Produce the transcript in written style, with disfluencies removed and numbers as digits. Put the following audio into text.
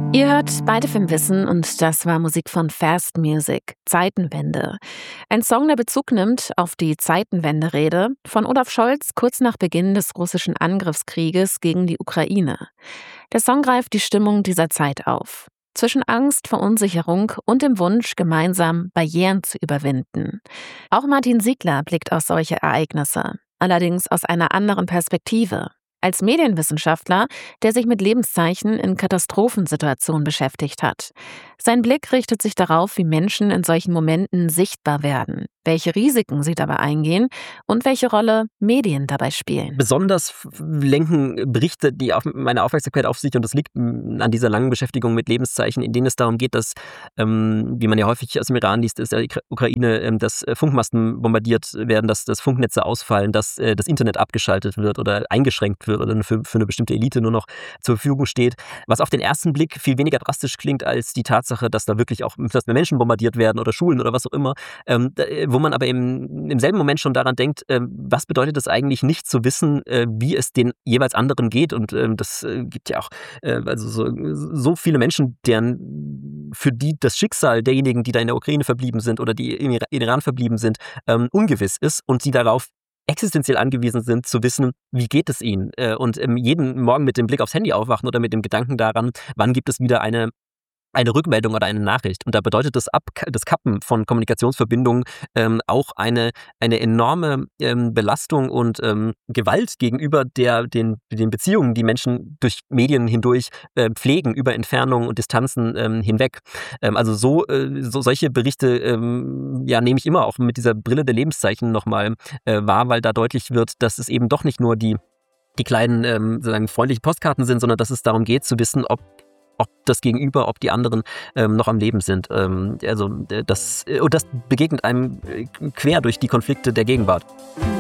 Ihr hört beide Filmwissen und das war Musik von Fast Music, Zeitenwende. Ein Song, der Bezug nimmt auf die Zeitenwende-Rede von Olaf Scholz kurz nach Beginn des russischen Angriffskrieges gegen die Ukraine. Der Song greift die Stimmung dieser Zeit auf. Zwischen Angst, Verunsicherung und dem Wunsch, gemeinsam Barrieren zu überwinden. Auch Martin Siegler blickt auf solche Ereignisse, allerdings aus einer anderen Perspektive. Als Medienwissenschaftler, der sich mit Lebenszeichen in Katastrophensituationen beschäftigt hat. Sein Blick richtet sich darauf, wie Menschen in solchen Momenten sichtbar werden, welche Risiken sie dabei eingehen und welche Rolle Medien dabei spielen. Besonders lenken Berichte meine Aufmerksamkeit auf sich, und das liegt an dieser langen Beschäftigung mit Lebenszeichen, in denen es darum geht, dass, wie man ja häufig aus dem Iran liest, ist der Ukraine, dass Funkmasten bombardiert werden, dass Funknetze ausfallen, dass das Internet abgeschaltet wird oder eingeschränkt wird oder für eine bestimmte Elite nur noch zur Verfügung steht, was auf den ersten Blick viel weniger drastisch klingt als die Tatsache, dass da wirklich auch Menschen bombardiert werden oder Schulen oder was auch immer, wo man aber im selben Moment schon daran denkt, was bedeutet es eigentlich nicht zu wissen, wie es den jeweils anderen geht, und das gibt ja auch so viele Menschen, für die das Schicksal derjenigen, die da in der Ukraine verblieben sind oder die im Iran verblieben sind, ungewiss ist und sie darauf existenziell angewiesen sind, zu wissen, wie geht es ihnen, und jeden Morgen mit dem Blick aufs Handy aufwachen oder mit dem Gedanken daran, wann gibt es wieder eine Rückmeldung oder eine Nachricht. Und da bedeutet das Kappen von Kommunikationsverbindungen auch eine enorme Belastung und Gewalt gegenüber den Beziehungen, die Menschen durch Medien hindurch pflegen, über Entfernungen und Distanzen hinweg. Also solche Berichte nehme ich immer auch mit dieser Brille der Lebenszeichen nochmal wahr, weil da deutlich wird, dass es eben doch nicht nur die kleinen sozusagen freundlichen Postkarten sind, sondern dass es darum geht zu wissen, ob das Gegenüber, ob die anderen noch am Leben sind. Das begegnet einem quer durch die Konflikte der Gegenwart.